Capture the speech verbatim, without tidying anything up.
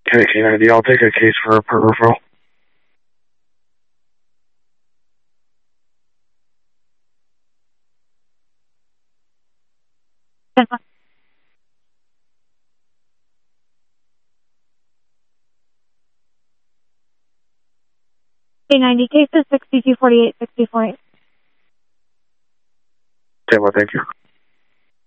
Okay, K nine D, I'll take a case for a per referral. K ninety cases, sixty-two forty-eight, sixty-four. Okay, well, thank you.